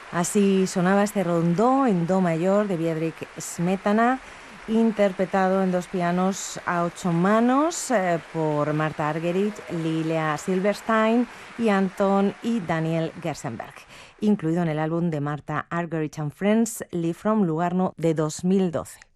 Así sonaba este rondó en do mayor de Biedrich Smetana, interpretado en dos pianos a 8 manos por Marta Argerich, Lilia Silberstein y Anton y Daniel Gerstenberg, incluido en el álbum de Marta Argerich and Friends, Live from Lugarno, de 2012.